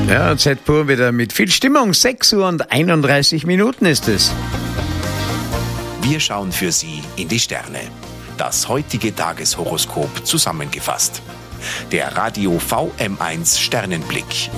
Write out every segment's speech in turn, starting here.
Ja, Z-Pur wieder mit viel Stimmung. 6 Uhr und 31 Minuten ist es. Wir schauen für Sie in die Sterne. Das heutige Tageshoroskop zusammengefasst. Der Radio VM1 Sternenblick.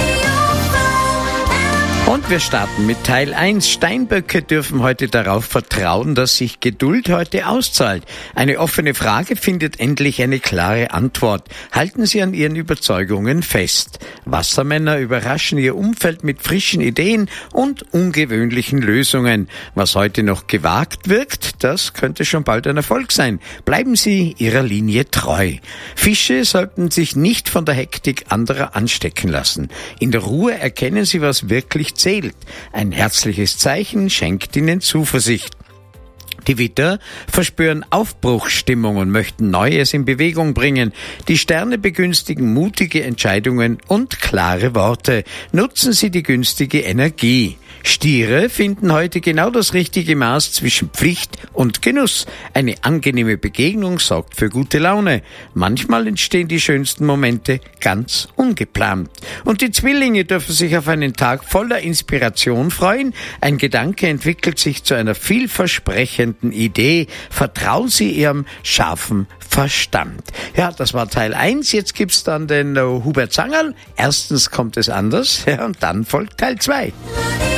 Und wir starten mit Teil 1. Steinböcke dürfen heute darauf vertrauen, dass sich Geduld heute auszahlt. Eine offene Frage findet endlich eine klare Antwort. Halten Sie an Ihren Überzeugungen fest. Wassermänner überraschen Ihr Umfeld mit frischen Ideen und ungewöhnlichen Lösungen. Was heute noch gewagt wirkt, das könnte schon bald ein Erfolg sein. Bleiben Sie Ihrer Linie treu. Fische sollten sich nicht von der Hektik anderer anstecken lassen. In der Ruhe erkennen Sie, was wirklich zählt. Ein herzliches Zeichen schenkt Ihnen Zuversicht. Die Widder verspüren Aufbruchsstimmung und möchten Neues in Bewegung bringen. Die Sterne begünstigen mutige Entscheidungen und klare Worte. Nutzen Sie die günstige Energie. Stiere finden heute genau das richtige Maß zwischen Pflicht und Genuss. Eine angenehme Begegnung sorgt für gute Laune. Manchmal entstehen die schönsten Momente ganz ungeplant. Und die Zwillinge dürfen sich auf einen Tag voller Inspiration freuen. Ein Gedanke entwickelt sich zu einer vielversprechenden Idee. Vertrauen Sie Ihrem scharfen Verstand. Ja, das war Teil 1. Jetzt gibt's dann den Hubert Zangerl. Erstens kommt es anders, ja, und dann folgt Teil 2.